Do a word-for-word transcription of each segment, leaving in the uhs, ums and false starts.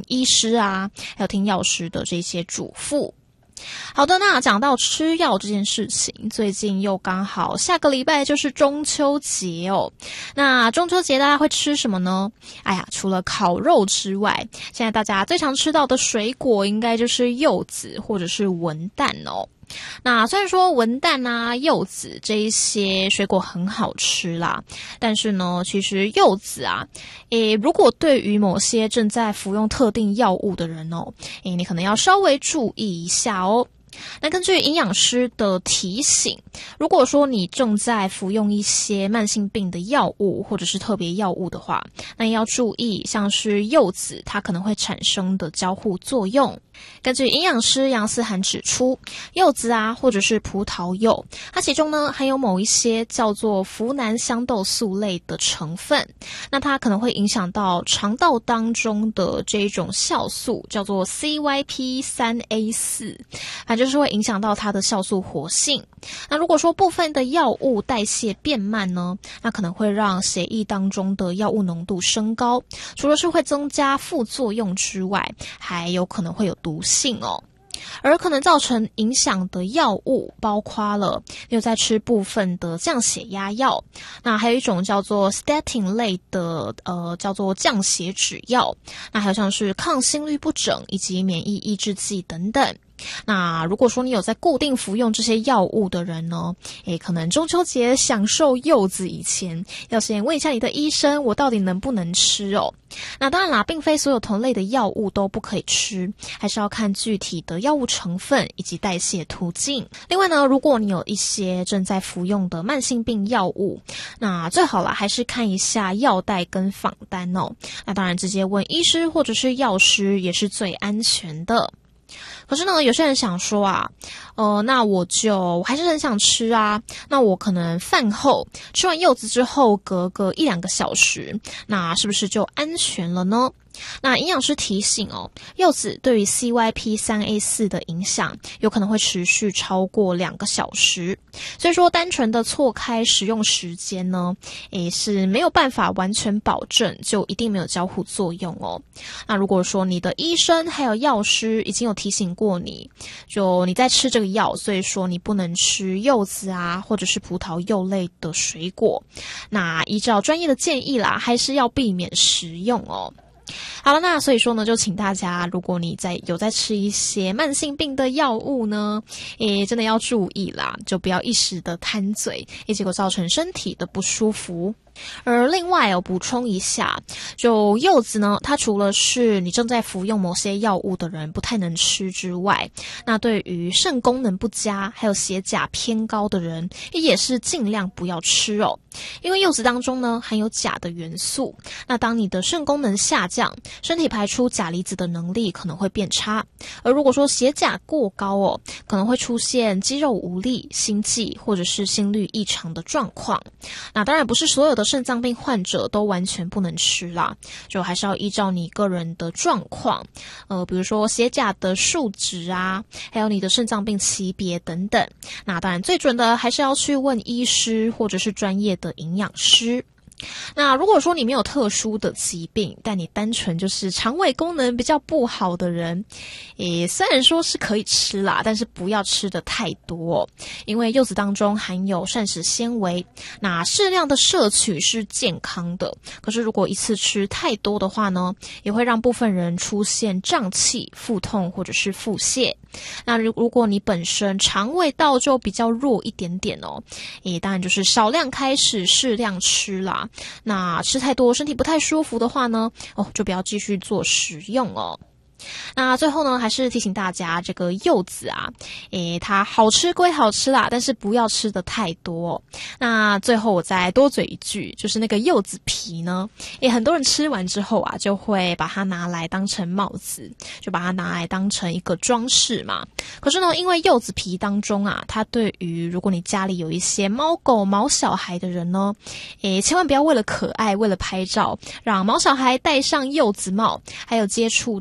医师啊，还有听药师的这些嘱咐。好的，那讲到吃药这件事情，最近又刚好下个礼拜就是中秋节哦。那中秋节大家会吃什么呢？哎呀，除了烤肉之外，现在大家最常吃到的水果应该就是柚子或者是文旦哦。那虽然说文旦啊、柚子这一些水果很好吃啦，但是呢，其实柚子啊，诶，如果对于某些正在服用特定药物的人哦，诶，你可能要稍微注意一下哦。那根据营养师的提醒，如果说你正在服用一些慢性病的药物或者是特别药物的话，那也要注意像是柚子它可能会产生的交互作用。根据营养师杨思涵指出，柚子啊或者是葡萄柚，它其中呢含有某一些叫做呋喃香豆素类的成分，那它可能会影响到肠道当中的这一种酵素，叫做 C Y P 三 A 四， 反正就是会影响到它的酵素活性。那如果说部分的药物代谢变慢呢，那可能会让血液当中的药物浓度升高，除了是会增加副作用之外，还有可能会有毒性哦。而可能造成影响的药物包括了有在吃部分的降血压药，那还有一种叫做 statin 类的呃叫做降血脂药，那还有像是抗心律不整以及免疫抑制剂等等。那如果说你有在固定服用这些药物的人呢，诶，可能中秋节享受柚子以前，要先问一下你的医生，我到底能不能吃哦？那当然啦，并非所有同类的药物都不可以吃，还是要看具体的药物成分以及代谢途径。另外呢，如果你有一些正在服用的慢性病药物，那最好啦还是看一下药袋跟仿单哦。那当然直接问医师或者是药师也是最安全的。可是呢，有些人想说啊，呃，那我就我还是很想吃啊，那我可能饭后吃完柚子之后，隔个一两个小时，那是不是就安全了呢？那营养师提醒哦，柚子对于 C Y P 三 A 四 的影响有可能会持续超过两个小时，所以说单纯的错开食用时间呢，也是没有办法完全保证就一定没有交互作用哦。那如果说你的医生还有药师已经有提醒过你，就你在吃这个药，所以说你不能吃柚子啊或者是葡萄柚类的水果，那依照专业的建议啦，还是要避免食用哦。好了，那所以说呢，就请大家，如果你在有在吃一些慢性病的药物呢，诶，真的要注意啦，就不要一时的贪嘴，也结果造成身体的不舒服。而另外我补充一下，就柚子呢，它除了是你正在服用某些药物的人不太能吃之外，那对于肾功能不佳还有血钾偏高的人也是尽量不要吃哦。因为柚子当中呢含有钾的元素，那当你的肾功能下降，身体排出钾离子的能力可能会变差，而如果说血钾过高哦，可能会出现肌肉无力、心悸或者是心律异常的状况。那当然不是所有的肾脏病患者都完全不能吃啦，就还是要依照你个人的状况，呃，比如说血钾的数值啊，还有你的肾脏病级别等等。那当然最准的还是要去问医师或者是专业的营养师。那如果说你没有特殊的疾病，但你单纯就是肠胃功能比较不好的人，也虽然说是可以吃啦，但是不要吃的太多，因为柚子当中含有膳食纤维，那适量的摄取是健康的，可是如果一次吃太多的话呢，也会让部分人出现胀气、腹痛或者是腹泻。那如果你本身肠胃道就比较弱一点点哦，也当然就是少量开始，适量吃啦。那吃太多身体不太舒服的话呢，哦，就不要继续做食用哦。那最后呢，还是提醒大家，这个柚子啊，诶，它好吃归好吃啦，但是不要吃的太多。那最后我再多嘴一句，就是那个柚子皮呢，也很多人吃完之后啊，就会把它拿来当成帽子，就把它拿来当成一个装饰嘛。可是呢，因为柚子皮当中啊，它对于如果你家里有一些猫狗毛小孩的人呢，诶，千万不要为了可爱，为了拍照，让毛小孩戴上柚子帽，还有接触到或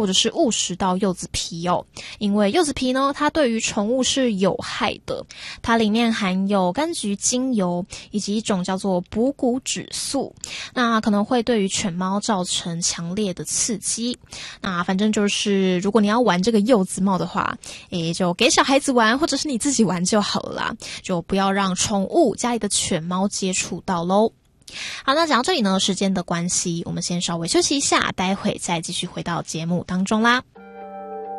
或者是误食到柚子皮哦，因为柚子皮呢，它对于宠物是有害的，它里面含有柑橘精油以及一种叫做补骨脂素，那可能会对于犬猫造成强烈的刺激。那反正就是如果你要玩这个柚子帽的话，诶，就给小孩子玩或者是你自己玩就好了啦，就不要让宠物家里的犬猫接触到咯。好，那讲到这里呢，时间的关系，我们先稍微休息一下，待会再继续回到节目当中啦。